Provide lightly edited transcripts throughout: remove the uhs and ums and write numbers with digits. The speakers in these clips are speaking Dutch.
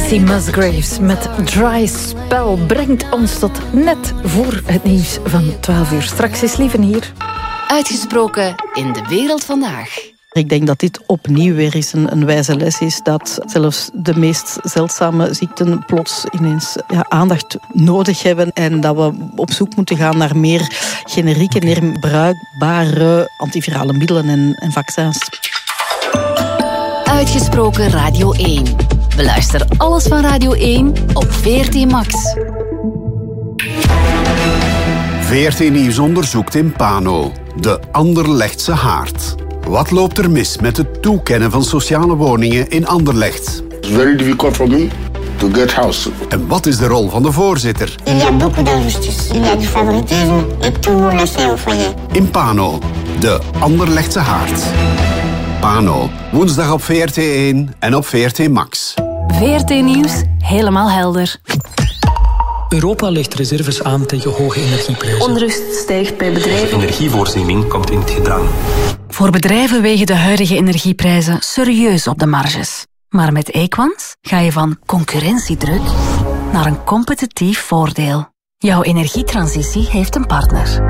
Tracy Musgraves met Dry Spell brengt ons tot net voor het nieuws van 12 uur. Straks is Lieven hier. Uitgesproken in de wereld vandaag. Ik denk dat dit opnieuw weer eens een wijze les is dat zelfs de meest zeldzame ziekten plots ineens aandacht nodig hebben en dat we op zoek moeten gaan naar meer generieke, meer bruikbare antivirale middelen en vaccins. Uitgesproken Radio 1. Beluister alles van Radio 1 op VRT Max. VRT Nieuws onderzoekt in Pano, de Anderlechtse haard. Wat loopt er mis met het toekennen van sociale woningen in Anderlecht? It's very difficult for me to get house. En wat is de rol van de voorzitter? Il y a beaucoup d'injustice, il y a du favoritisme et tout le monde le sait au foyer. In Pano, de Anderlechtse haard. Pano, woensdag op VRT1 en op VRT Max. VRT Nieuws, helemaal helder. Europa legt reserves aan tegen hoge energieprijzen. Onrust stijgt bij bedrijven. De energievoorziening komt in het gedrang. Voor bedrijven wegen de huidige energieprijzen serieus op de marges. Maar met Equans ga je van concurrentiedruk naar een competitief voordeel. Jouw energietransitie heeft een partner.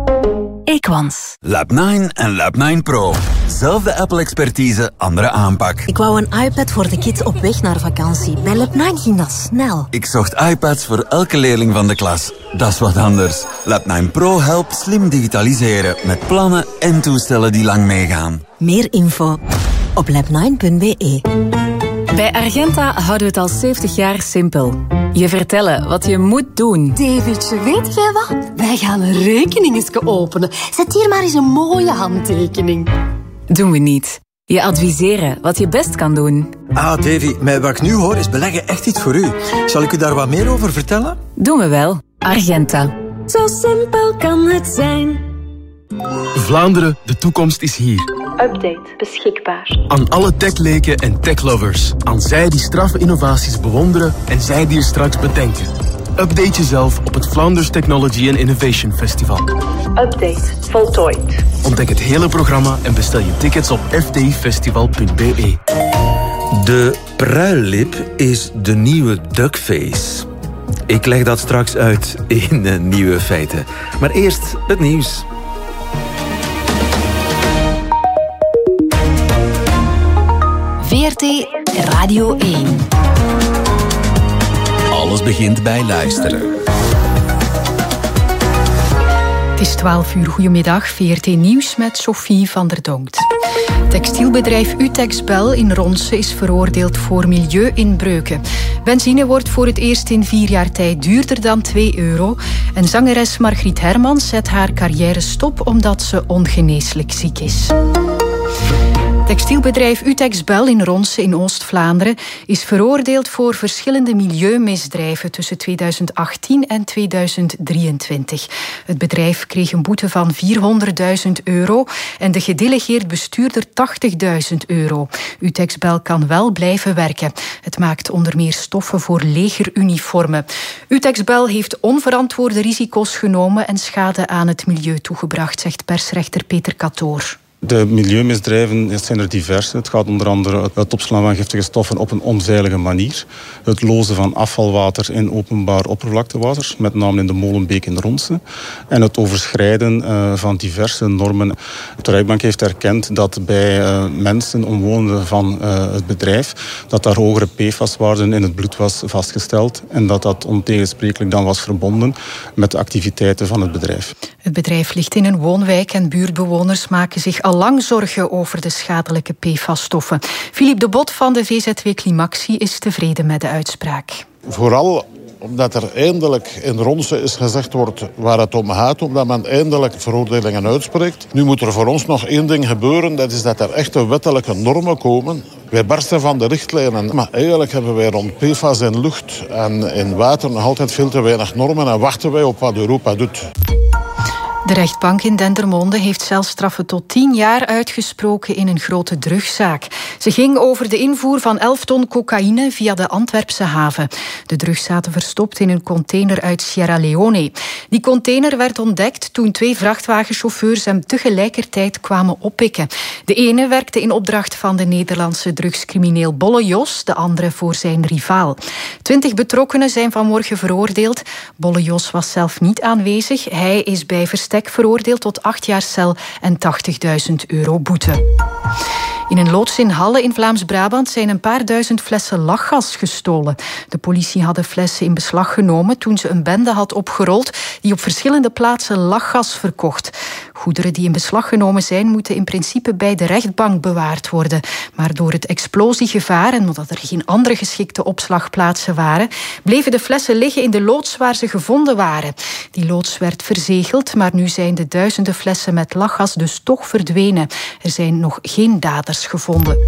Equans. Lab9 en Lab9 Pro. Zelfde Apple-expertise, andere aanpak. Ik wou een iPad voor de kids op weg naar vakantie. Bij Lab9 ging dat snel. Ik zocht iPads voor elke leerling van de klas. Dat is wat anders. Lab9 Pro helpt slim digitaliseren met plannen en toestellen die lang meegaan. Meer info op lab9.be. Bij Argenta houden we het al 70 jaar simpel. Je vertellen wat je moet doen. Davidje, weet jij wat? Wij gaan een rekening openen. Zet hier maar eens een mooie handtekening. Doen we niet. Je adviseren wat je best kan doen. Ah, Davy, met wat ik nu hoor is beleggen echt iets voor u. Zal ik u daar wat meer over vertellen? Doen we wel. Argenta. Zo simpel kan het zijn. Vlaanderen, de toekomst is hier. Update beschikbaar. Aan alle techleken en techlovers. Aan zij die straffe innovaties bewonderen en zij die er straks bedenken. Update jezelf op het Flanders Technology and Innovation Festival. Update voltooid. Ontdek het hele programma en bestel je tickets op fdifestival.be. De pruillip is de nieuwe duckface. Ik leg dat straks uit in Nieuwe Feiten. Maar eerst het nieuws. VRT Radio 1. Alles begint bij luisteren. Het is 12 uur. Goedemiddag. VRT Nieuws met Sophie van der Donkt. Textielbedrijf Utexbel in Ronse is veroordeeld voor milieuinbreuken. Benzine wordt voor het eerst in 4 jaar tijd duurder dan €2. En zangeres Margriet Hermans zet haar carrière stop omdat ze ongeneeslijk ziek is. Textielbedrijf Utexbel in Ronse in Oost-Vlaanderen is veroordeeld voor verschillende milieumisdrijven tussen 2018 en 2023. Het bedrijf kreeg een boete van €400.000 en de gedelegeerd bestuurder €80.000. Utexbel kan wel blijven werken. Het maakt onder meer stoffen voor legeruniformen. Utexbel heeft onverantwoorde risico's genomen en schade aan het milieu toegebracht, zegt persrechter Peter Katoor. De milieumisdrijven zijn er diverse. Het gaat onder andere het opslaan van giftige stoffen op een onveilige manier. Het lozen van afvalwater in openbaar oppervlaktewater, met name in de Molenbeek in Ronse. En het overschrijden van diverse normen. De Rijksbank heeft erkend dat bij mensen, omwonenden van het bedrijf, dat daar hogere PFAS-waarden in het bloed was vastgesteld. En dat dat ontegensprekelijk dan was verbonden met de activiteiten van het bedrijf. Het bedrijf ligt in een woonwijk en buurtbewoners maken zich al lang zorgen over de schadelijke PFAS-stoffen. Philippe de Bot van de VZW Climaxi is tevreden met de uitspraak. Vooral omdat er eindelijk in Ronse is gezegd wordt waar het om gaat, omdat men eindelijk veroordelingen uitspreekt. Nu moet er voor ons nog één ding gebeuren, dat is dat er echte wettelijke normen komen. Wij barsten van de richtlijnen, maar eigenlijk hebben wij rond PFAS in lucht en in water nog altijd veel te weinig normen en wachten wij op wat Europa doet. De rechtbank in Dendermonde heeft celstraffen tot 10 jaar uitgesproken in een grote drugszaak. Ze ging over de invoer van 11 ton cocaïne via de Antwerpse haven. De drugs zaten verstopt in een container uit Sierra Leone. Die container werd ontdekt toen 2 vrachtwagenchauffeurs hem tegelijkertijd kwamen oppikken. De ene werkte in opdracht van de Nederlandse drugscrimineel Bolle Jos, de andere voor zijn rivaal. 20 betrokkenen zijn vanmorgen veroordeeld. Bolle Jos was zelf niet aanwezig. Hij is bij verstek veroordeeld tot 8 jaar cel en €80.000 boete. In een loods in Halle in Vlaams-Brabant zijn een paar duizend flessen lachgas gestolen. De politie had de flessen in beslag genomen toen ze een bende had opgerold die op verschillende plaatsen lachgas verkocht. Goederen die in beslag genomen zijn, moeten in principe bij de rechtbank bewaard worden. Maar door het explosiegevaar en omdat er geen andere geschikte opslagplaatsen waren, bleven de flessen liggen in de loods waar ze gevonden waren. Die loods werd verzegeld, maar nu zijn de duizenden flessen met lachgas dus toch verdwenen. Er zijn nog geen daders gevonden.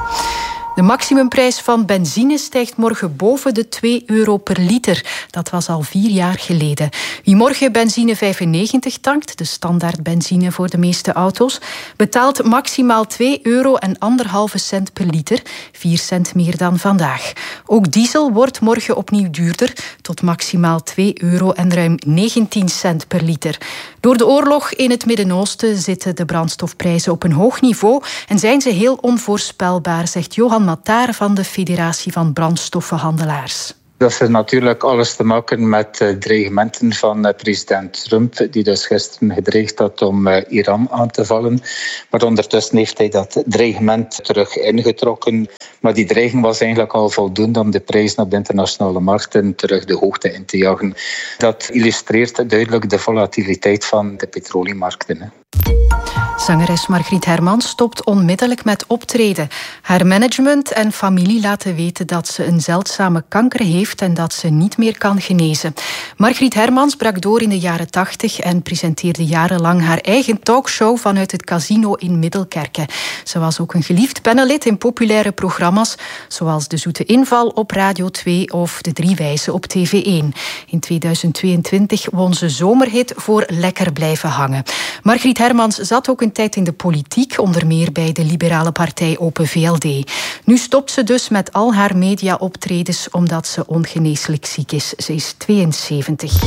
De maximumprijs van benzine stijgt morgen boven de €2 per liter. Dat was al 4 jaar geleden. Wie morgen benzine 95 tankt, de standaard benzine voor de meeste auto's, betaalt maximaal €2 en 1,5 cent per liter, 4 cent meer dan vandaag. Ook diesel wordt morgen opnieuw duurder, tot maximaal €2 en ruim 19 cent per liter. Door de oorlog in het Midden-Oosten zitten de brandstofprijzen op een hoog niveau en zijn ze heel onvoorspelbaar, zegt Johan Matar van de Federatie van Brandstoffenhandelaars. Dat heeft natuurlijk alles te maken met dreigementen van president Trump, die dus gisteren gedreigd had om Iran aan te vallen. Maar ondertussen heeft hij dat dreigement terug ingetrokken. Maar die dreiging was eigenlijk al voldoende om de prijzen op de internationale markten terug de hoogte in te jagen. Dat illustreert duidelijk de volatiliteit van de petroleummarkten. Zangeres Margriet Hermans stopt onmiddellijk met optreden. Haar management en familie laten weten dat ze een zeldzame kanker heeft en dat ze niet meer kan genezen. Margriet Hermans brak door in de jaren 80 en presenteerde jarenlang haar eigen talkshow vanuit het Casino in Middelkerke. Ze was ook een geliefd panellid in populaire programma's, zoals De Zoete Inval op Radio 2 of De Drie Wijzen op TV1. In 2022 won ze zomerhit voor Lekker blijven hangen. Margriet Hermans zat ook een tijd in de politiek, onder meer bij de liberale partij Open VLD. Nu stopt ze dus met al haar media-optredens omdat ze ongeneeslijk ziek is. Ze is 72.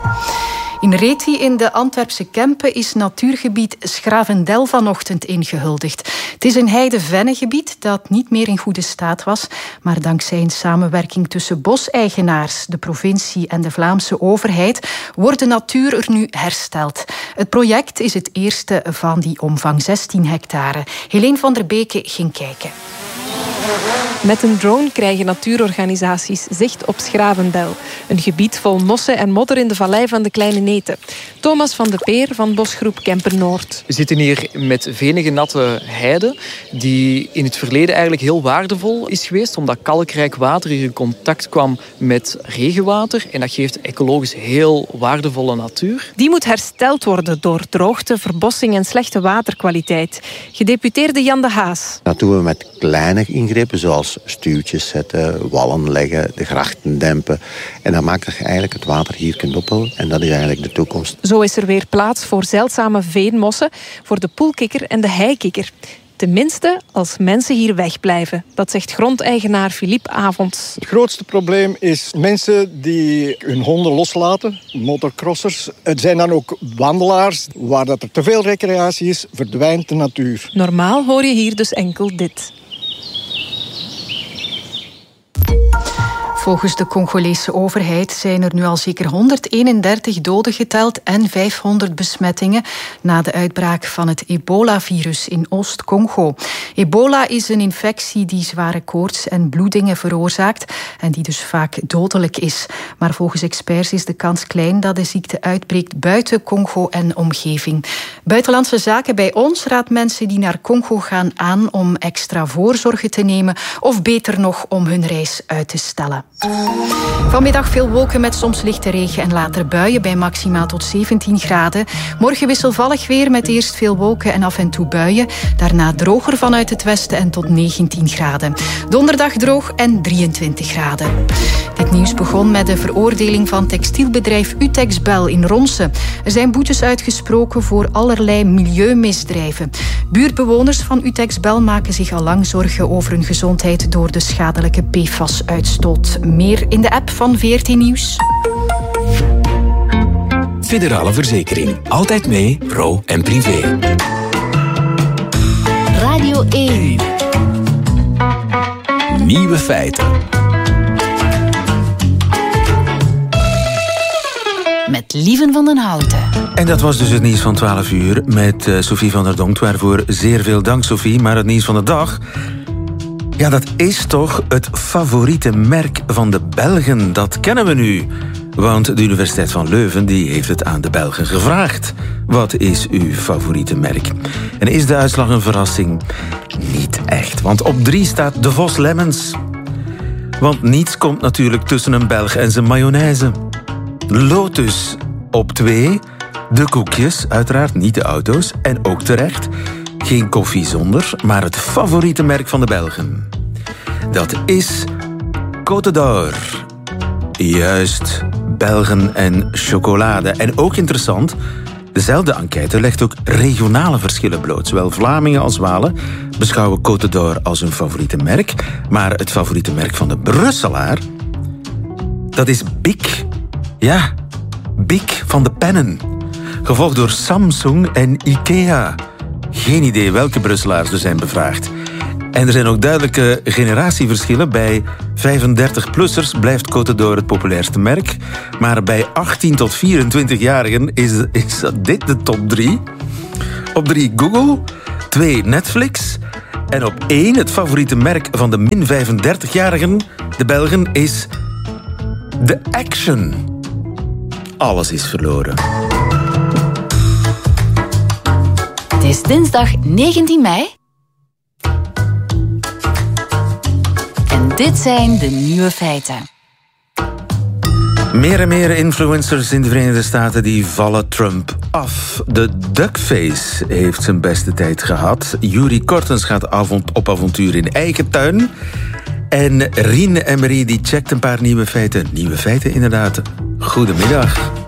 In Reti in de Antwerpse Kempen is natuurgebied Schravendel vanochtend ingehuldigd. Het is een heide-vennengebied dat niet meer in goede staat was, maar dankzij een samenwerking tussen boseigenaars, de provincie en de Vlaamse overheid wordt de natuur er nu hersteld. Het project is het eerste van die omvang, 16 hectare. Helene van der Beke ging kijken. Met een drone krijgen natuurorganisaties zicht op Schravendel. Een gebied vol mossen en modder in de vallei van de Kleine Neten. Thomas van de Peer van bosgroep Kempen-Noord. We zitten hier met venige natte heide, die in het verleden eigenlijk heel waardevol is geweest, omdat kalkrijk water hier in contact kwam met regenwater. En dat geeft ecologisch heel waardevolle natuur. Die moet hersteld worden door droogte, verbossing en slechte waterkwaliteit. Gedeputeerde Jan de Haas. Dat doen we met kleine ingrepen, zoals stuwtjes zetten, wallen leggen, de grachten dempen. En dan maakt je eigenlijk het water hier kunt ophouden. En dat is eigenlijk de toekomst. Zo is er weer plaats voor zeldzame veenmossen, voor de poelkikker en de heikikker. Tenminste, als mensen hier wegblijven. Dat zegt grondeigenaar Philippe Avonds. Het grootste probleem is mensen die hun honden loslaten, motocrossers. Het zijn dan ook wandelaars. Waar dat er te veel recreatie is, verdwijnt de natuur. Normaal hoor je hier dus enkel dit. Volgens de Congolese overheid zijn er nu al zeker 131 doden geteld en 500 besmettingen na de uitbraak van het ebola-virus in Oost-Congo. Ebola is een infectie die zware koorts en bloedingen veroorzaakt en die dus vaak dodelijk is. Maar volgens experts is de kans klein dat de ziekte uitbreekt buiten Congo en omgeving. Buitenlandse Zaken bij ons raadt mensen die naar Congo gaan aan om extra voorzorgen te nemen of beter nog om hun reis uit te stellen. Vanmiddag veel wolken met soms lichte regen en later buien bij maxima tot 17 graden. Morgen wisselvallig weer met eerst veel wolken en af en toe buien. Daarna droger vanuit het westen en tot 19 graden. Donderdag droog en 23 graden. Dit nieuws begon met de veroordeling van textielbedrijf Utexbel in Ronse. Er zijn boetes uitgesproken voor allerlei milieumisdrijven. Buurtbewoners van Utexbel maken zich al lang zorgen over hun gezondheid door de schadelijke PFAS-uitstoot. Meer in de app van VRT Nieuws. Federale Verzekering. Altijd mee, pro en privé. Radio 1. Nieuwe feiten. Met Lieven van den Houten. En dat was dus het nieuws van 12 uur met Sophie van der Donkt. Waarvoor zeer veel dank, Sophie. Maar het nieuws van de dag... ja, dat is toch het favoriete merk van de Belgen. Dat kennen we nu. Want de Universiteit van Leuven die heeft het aan de Belgen gevraagd. Wat is uw favoriete merk? En is de uitslag een verrassing? Niet echt, want op 3 staat de Vos Lemmens. Want niets komt natuurlijk tussen een Belg en zijn mayonaise. Lotus op 2. De koekjes, uiteraard niet de auto's. En ook terecht, geen koffie zonder, maar het favoriete merk van de Belgen. Dat is Côte d'Or. Juist, Belgen en chocolade. En ook interessant, dezelfde enquête legt ook regionale verschillen bloot. Zowel Vlamingen als Walen beschouwen Côte d'Or als hun favoriete merk. Maar het favoriete merk van de Brusselaar, dat is Bic. Ja, Bic van de pennen. Gevolgd door Samsung en Ikea. Geen idee welke Brusselaars er zijn bevraagd. En er zijn ook duidelijke generatieverschillen. Bij 35-plussers blijft Côte d'Or het populairste merk. Maar bij 18 tot 24-jarigen is dit de top 3. Op 3 Google, 2 Netflix. En op 1 het favoriete merk van de min 35-jarigen, de Belgen, is de Action. Alles is verloren. Het is dinsdag 19 mei. En dit zijn de nieuwe feiten. Meer en meer influencers in de Verenigde Staten die vallen Trump af. De Duckface heeft zijn beste tijd gehad. Yuri Kortens gaat op avontuur in eigen tuin. En Rien Emery die checkt een paar nieuwe feiten. Nieuwe feiten inderdaad. Goedemiddag.